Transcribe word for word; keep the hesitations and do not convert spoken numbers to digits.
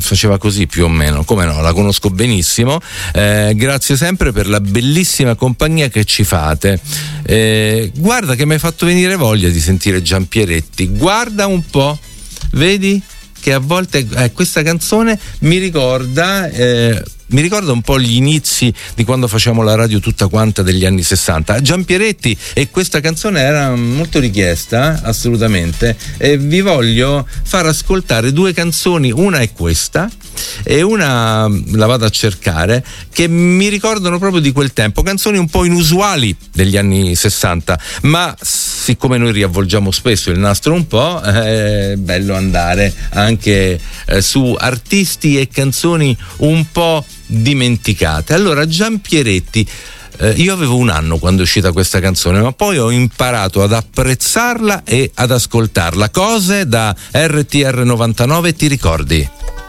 faceva così più o meno, come no, la conosco benissimo. Eh, grazie sempre per la bellissima compagnia che ci fate. Eh, guarda che mi hai fatto venire voglia di sentire Giampieretti, guarda un po', vedi che a volte eh, questa canzone mi ricorda eh, mi ricorda un po' gli inizi di quando facciamo la radio tutta quanta degli anni sessanta. Giampieretti, e questa canzone era molto richiesta, assolutamente, e vi voglio far ascoltare due canzoni, una è questa e una la vado a cercare, che mi ricordano proprio di quel tempo, canzoni un po' inusuali degli anni sessanta, ma siccome noi riavvolgiamo spesso il nastro un po', è bello andare anche eh, su artisti e canzoni un po' dimenticate. Allora, Giampieretti, eh, io avevo un anno quando è uscita questa canzone, ma poi ho imparato ad apprezzarla e ad ascoltarla. Cose da R T R novantanove, ti ricordi?